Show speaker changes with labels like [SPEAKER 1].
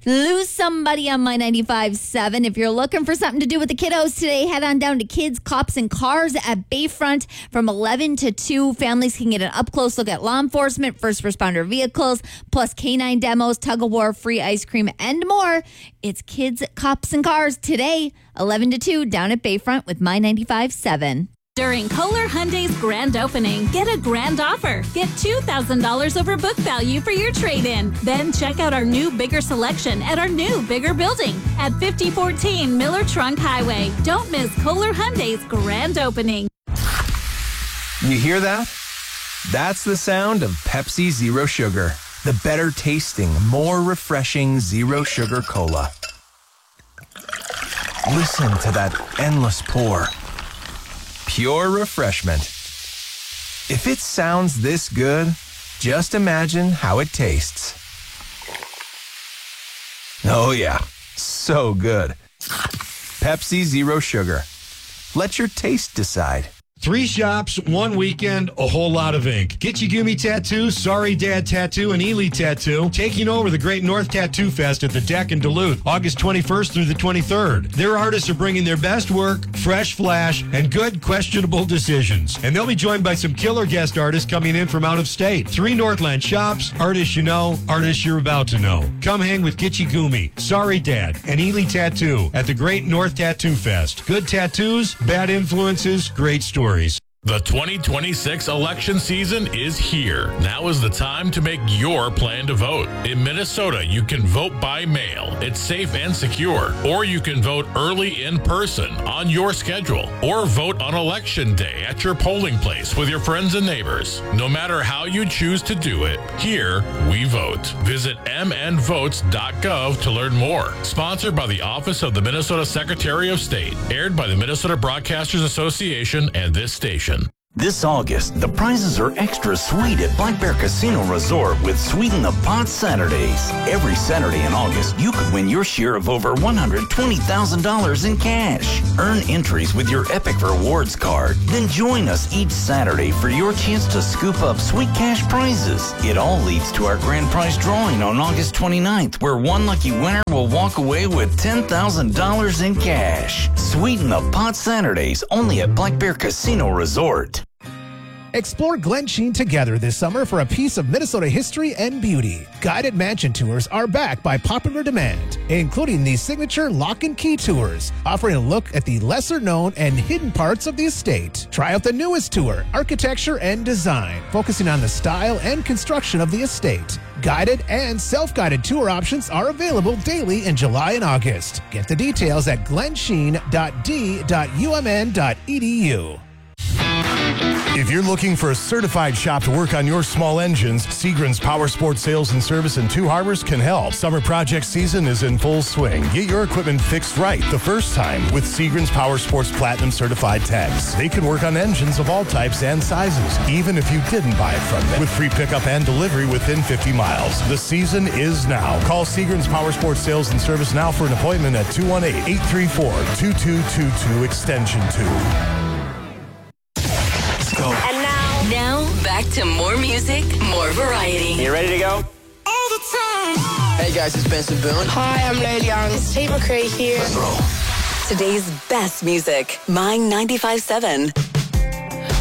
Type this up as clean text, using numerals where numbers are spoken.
[SPEAKER 1] Lose somebody on My 95.7. If you're looking for something to do with the kiddos today, head on down to Kids, Cops, and Cars at Bayfront from 11 to 2. Families can get an up-close look at law enforcement, first responder vehicles, plus canine demos, tug-of-war, free ice cream, and more. It's Kids, Cops, and Cars today, 11 to 2, down at Bayfront with My 95.7.
[SPEAKER 2] During Kohler Hyundai's grand opening, get a grand offer. Get $2,000 over book value for your trade-in. Then check out our new bigger selection at our new bigger building at 5014 Miller Trunk Highway. Don't miss Kohler Hyundai's grand opening.
[SPEAKER 3] You hear that? That's the sound of Pepsi Zero Sugar. The better tasting, more refreshing Zero Sugar Cola. Listen to that endless pour. Pure refreshment. If it sounds this good, just imagine how it tastes. Oh yeah, so good. Pepsi Zero Sugar. Let your taste decide.
[SPEAKER 4] 3 shops, 1 weekend, a whole lot of ink. Gitchigumi Tattoo, Sorry Dad Tattoo, and Ely Tattoo taking over the Great North Tattoo Fest at the Deck in Duluth, August 21st through the 23rd. Their artists are bringing their best work, fresh flash, and good questionable decisions. And they'll be joined by some killer guest artists coming in from out of state. 3 Northland shops, artists you know, artists you're about to know. Come hang with Gitchigumi, Sorry Dad, and Ely Tattoo at the Great North Tattoo Fest. Good tattoos, bad influences, great stories.
[SPEAKER 5] The 2026 election season is here. Now is the time to make your plan to vote. In Minnesota, you can vote by mail. It's safe and secure. Or you can vote early in person on your schedule. Or vote on election day at your polling place with your friends and neighbors. No matter how you choose to do it, here we vote. Visit mnvotes.gov to learn more. Sponsored by the Office of the Minnesota Secretary of State. Aired by the Minnesota Broadcasters Association and this station.
[SPEAKER 6] This August, the prizes are extra sweet at Black Bear Casino Resort with Sweeten the Pot Saturdays. Every Saturday in August, you could win your share of over $120,000 in cash. Earn entries with your Epic Rewards card. Then join us each Saturday for your chance to scoop up sweet cash prizes. It all leads to our grand prize drawing on August 29th, where one lucky winner will walk away with $10,000 in cash. Sweeten the Pot Saturdays only at Black Bear Casino Resort.
[SPEAKER 7] Explore Glen Sheen together this summer for a piece of Minnesota history and beauty. Guided mansion tours are back by popular demand, including the signature Lock and Key tours, offering a look at the lesser-known and hidden parts of the estate. Try out the newest tour, Architecture and Design, focusing on the style and construction of the estate. Guided and self-guided tour options are available daily in July and August. Get the details at glensheen.d.umn.edu.
[SPEAKER 8] If you're looking for a certified shop to work on your small engines, Seagram's Power Sports Sales and Service in Two Harbors can help. Summer project season is in full swing. Get your equipment fixed right the first time with Seagram's Power Sports Platinum Certified Techs. They can work on engines of all types and sizes, even if you didn't buy it from them, with free pickup and delivery within 50 miles. The season is now. Call Seagram's Power Sports Sales and Service now for an appointment at 218-834-2222 extension 2.
[SPEAKER 9] And now back to more music, more variety.
[SPEAKER 10] You ready to go?
[SPEAKER 9] All the time.
[SPEAKER 10] Hey guys, it's Benson Boone.
[SPEAKER 11] Hi, I'm Lil Young. It's Tate McRae here.
[SPEAKER 9] Today's best music, My 95.7.